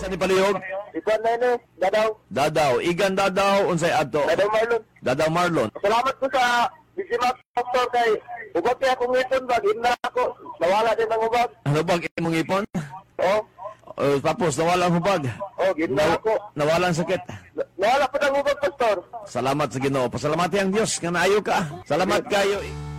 Sa ni palihog? Ikuan na yun Dadaw. Dadaw. Igan Dadaw, unsay ato? Dadaw Marlon. Dadaw Marlon. Salamat po sa Bisimak Doctor kay ubag kaya akong ngipon ba, gina ako. Nawala din ang ubag. Ano bang imong ipon? Oo. Tapos nawala ang hubag. Gina ako. Nawala ang sakit. Nawala po ng ubag, Pastor. Salamat sa Ginoo. Pasalamati ang Dios nga naayo ka. Salamat kayo.